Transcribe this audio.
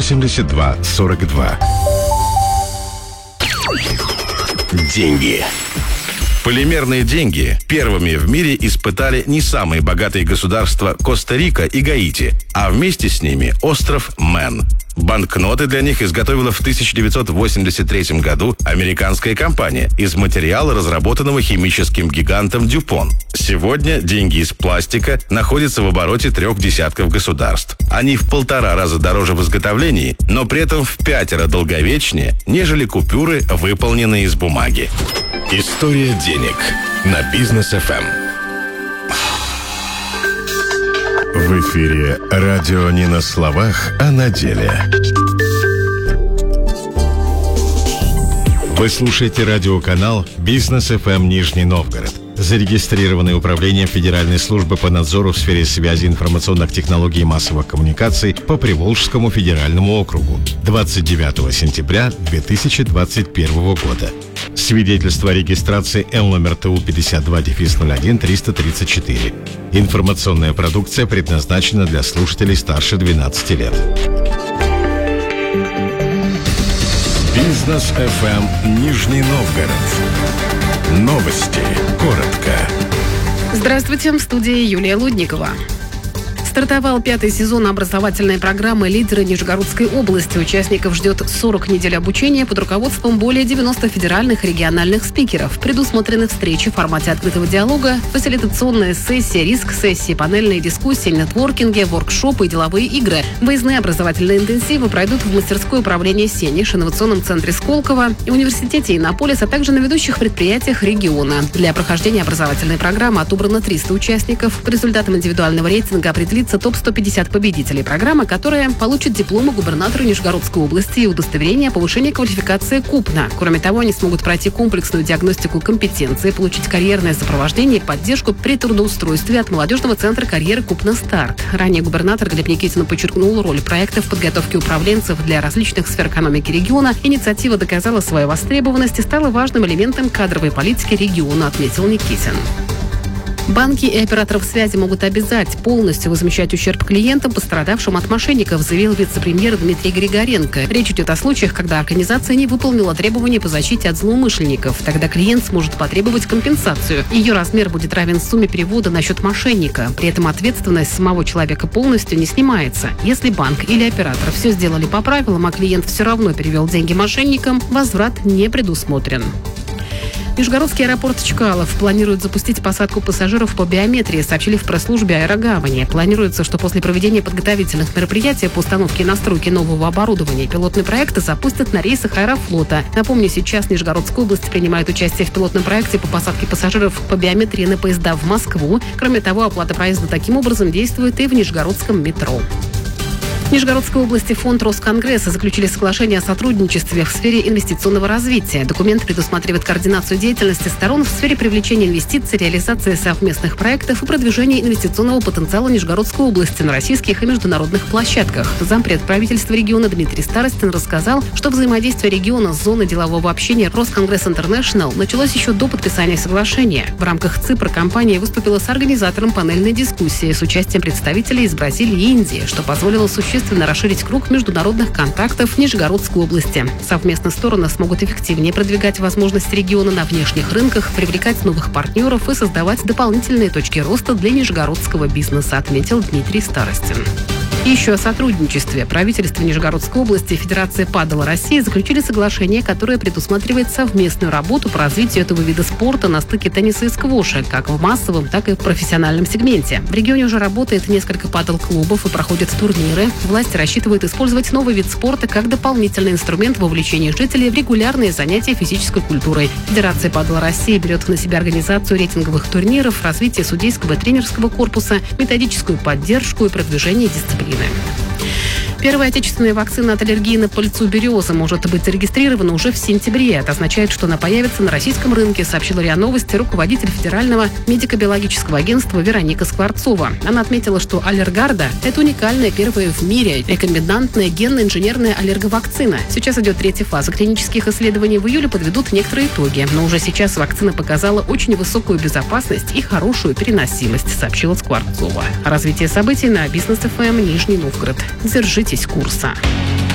82 42. Деньги. Полимерные деньги первыми в мире испытали не самые богатые государства Коста-Рика и Гаити, а вместе с ними остров Мэн. Банкноты для них изготовила в 1983 году американская компания из материала, разработанного химическим гигантом Дюпон. Сегодня деньги из пластика находятся в обороте 3 десятков государств. Они в 1,5 раза дороже в изготовлении, но при этом в 5 долговечнее, нежели купюры, выполненные из бумаги. История денег на Бизнес ФМ. В эфире радио не на словах, а на деле. Вы слушаете радиоканал Бизнес ФМ Нижний Новгород, зарегистрированный Управлением Федеральной службы по надзору в сфере связи, информационных технологий и массовых коммуникаций по Приволжскому федеральному округу 29 сентября 2021 года. Свидетельство о регистрации Л номер ТУ 52-01-334. Информационная продукция предназначена для слушателей старше 12 лет. Бизнес ФМ Нижний Новгород. Новости. Коротко. Здравствуйте, в студии Юлия Лудникова. Стартовал 5-й сезон образовательной программы «Лидеры Нижегородской области». Участников ждет 40 недель обучения под руководством более 90 федеральных и региональных спикеров. Предусмотрены встречи в формате открытого диалога, фасилитационная сессия, риск-сессии, панельные дискуссии, нетворкинги, воркшопы и деловые игры. Выездные образовательные интенсивы пройдут в мастерской управления «Сенеж», инновационном центре Сколково и университете Иннополис, а также на ведущих предприятиях региона. Для прохождения образовательной программы отобрано 300 участников. По результатам индивидуального рейтинга определится топ-150 победителей программы, которые получат дипломы губернатора Нижегородской области и удостоверение о повышении квалификации КУПНа. Кроме того, они смогут пройти комплексную диагностику компетенции, получить карьерное сопровождение и поддержку при трудоустройстве от молодежного центра карьеры КУПНа «Старт». Ранее губернатор Глеб Никитин подчеркнул роль проектов подготовки управленцев для различных сфер экономики региона. Инициатива доказала свою востребованность и стала важным элементом кадровой политики региона, отметил Никитин. Банки и операторов связи могут обязать полностью возмещать ущерб клиентам, пострадавшим от мошенников, заявил вице-премьер Дмитрий Григоренко. Речь идет о случаях, когда организация не выполнила требования по защите от злоумышленников. Тогда клиент сможет потребовать компенсацию. Ее размер будет равен сумме перевода на счет мошенника. При этом ответственность самого человека полностью не снимается. Если банк или оператор все сделали по правилам, а клиент все равно перевел деньги мошенникам, возврат не предусмотрен. Нижегородский аэропорт Чкалов планирует запустить посадку пассажиров по биометрии, сообщили в пресс-службе аэрогавани. Планируется, что после проведения подготовительных мероприятий по установке и настройке нового оборудования пилотный проект запустят на рейсах Аэрофлота. Напомню, сейчас в Нижегородской области принимает участие в пилотном проекте по посадке пассажиров по биометрии на поезда в Москву. Кроме того, оплата проезда таким образом действует и в Нижегородском метро. В Нижегородской области фонд Росконгресса заключили соглашение о сотрудничестве в сфере инвестиционного развития. Документ предусматривает координацию деятельности сторон в сфере привлечения инвестиций, реализации совместных проектов и продвижения инвестиционного потенциала Нижегородской области на российских и международных площадках. Зампред правительства региона Дмитрий Старостин рассказал, что взаимодействие региона с зоной делового общения Росконгресс Интернешнл началось еще до подписания соглашения. В рамках ЦИПРа компания выступила с организатором панельной дискуссии с участием представителей из Бразилии и Индии, что позволило существенно расширить круг международных контактов в Нижегородской области. Совместно стороны смогут эффективнее продвигать возможности региона на внешних рынках, привлекать новых партнеров и создавать дополнительные точки роста для нижегородского бизнеса, отметил Дмитрий Старостин. Еще о сотрудничестве. Правительство Нижегородской области и Федерация падела России заключили соглашение, которое предусматривает совместную работу по развитию этого вида спорта на стыке тенниса и сквоша, как в массовом, так и в профессиональном сегменте. В регионе уже работает несколько падел-клубов и проходят турниры. Власти рассчитывают использовать новый вид спорта как дополнительный инструмент вовлечения жителей в регулярные занятия физической культурой. Федерация падела России берет на себя организацию рейтинговых турниров, развитие судейского и тренерского корпуса, методическую поддержку и продвижение дисциплины. Первая отечественная вакцина от аллергии на пыльцу березы может быть зарегистрирована уже в сентябре. Это означает, что она появится на российском рынке, сообщила РИА Новости руководитель Федерального медико-биологического агентства Вероника Скворцова. Она отметила, что Аллергарда – это уникальная первая в мире рекомбинантная генно-инженерная аллерговакцина. Сейчас идет 3-я фаза клинических исследований. В июле подведут некоторые итоги. Но уже сейчас вакцина показала очень высокую безопасность и хорошую переносимость, сообщила Скворцова. Развитие событий на Бизнес ФМ Нижний Новгород. Держитесь курса.